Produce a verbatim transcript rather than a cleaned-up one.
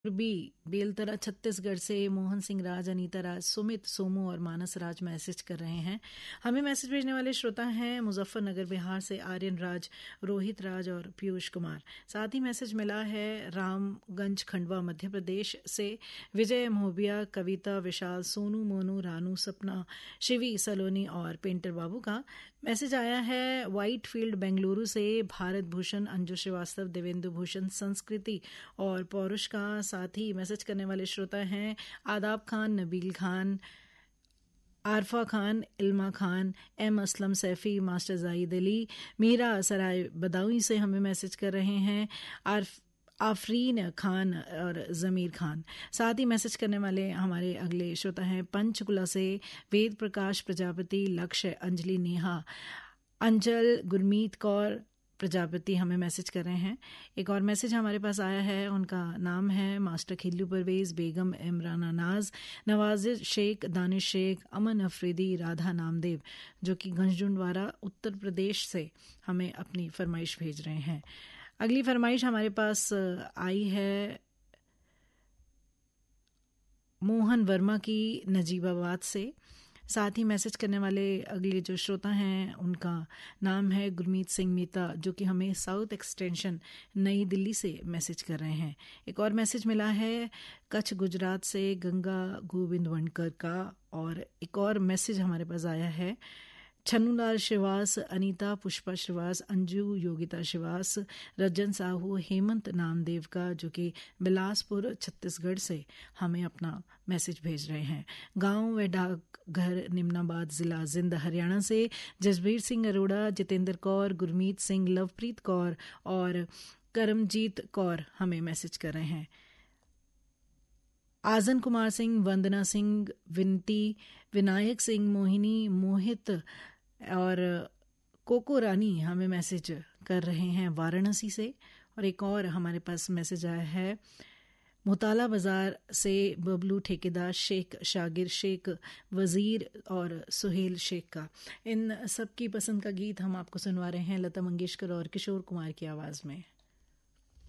B Beltara Chhattisgarh से मोहन सिंह राज, अनीता राज, सुमित, सोमू और मानस राज message कर रहे हैं। हमें मैसेज भेजने वाले श्रोता हैं मुजफ्फरनगर बिहार से आर्यन राज, रोहित राज और पीयूष कुमार। साथ ही मैसेज मिला है रामगंज खंडवा मध्य प्रदेश से विजय मोहबिया, कविता, विशाल, सोनू, मोनू, रानू, सपना, शिवी, सलोनी और पेंटर बाबू का। मैसेज आया है व्हाइट फील्ड बेंगलुरु से भारत भूषण, अंजू श्रीवास्तव, देवेंदु भूषण, संस्कृति और पौरुष का। साथ ही मैसेज करने वाले श्रोता हैं आदाब खान, नबील खान, आरफा खान, इल्मा खान, एम असलम सैफी, मास्टर जाहिद अली, मीरा सराय बदाऊं से हमें मैसेज कर रहे हैं आरफ आफरीन खान और ज़मीर खान। साथ ही मैसेज करने वाले हमारे अगले श्रोता हैं पंचकुला से वेद प्रकाश प्रजापति, लक्ष्य, अंजलि, नेहा, अंजल, गुरमीत कौर प्रजापति हमें मैसेज कर रहे हैं। एक और मैसेज हमारे पास आया है, उनका नाम है मास्टर खिल्लू परवेज, बेगम इमराना नाज, नवाज शेख, दानिश शेख, अमन अफरीदी, राधा नामदेव, जो कि गंजडुंडवारा उत्तर प्रदेश से हमें अपनी फरमाइश भेज रहे हैं। अगली फरमाइश हमारे पास आई है मोहन वर्मा की नजीबाबाद से। साथ ही मैसेज करने वाले अगले जो श्रोता हैं उनका नाम है गुरमीत सिंह मीता, जो कि हमें साउथ एक्सटेंशन नई दिल्ली से मैसेज कर रहे हैं। एक और मैसेज मिला है कच्छ गुजरात से गंगा गोविंद वनकर का। और एक और मैसेज हमारे पास आया है छन्नूलाल श्रीवास, अनीता पुष्पा श्रीवास, अंजू योगिता श्रीवास, रजन साहू, हेमंत नामदेव का, जो कि बिलासपुर छत्तीसगढ़ से हमें अपना मैसेज भेज रहे हैं। गांव व डाकघर निम्नाबाद, जिला जिंद, हरियाणा से जसबीर सिंह अरोड़ा, जितेंद्र कौर, गुरमीत सिंह, लवप्रीत कौर और करमजीत कौर हमें मैसेज कर रहे हैं। आजन कुमार सिंह, वंदना सिंह, विनती, विनायक सिंह, मोहिनी, मोहित और कोको रानी हमें मैसेज कर रहे हैं वाराणसी से। और एक और हमारे पास मैसेज आया है मुताला बाजार से बबलू ठेकेदार, शेख शागिर, शेख वजीर और सुहेल शेख का। इन सबकी पसंद का गीत हम आपको सुनवा रहे हैं लता मंगेशकर और किशोर कुमार की आवाज़ में।